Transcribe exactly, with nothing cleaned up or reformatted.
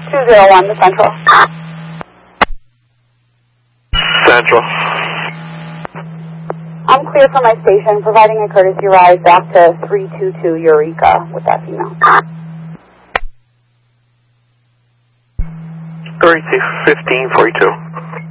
two zero one to Central. Central. I'm clear for my station, providing a courtesy ride back to three two two Eureka with that female. thirty-two fifteen forty-two.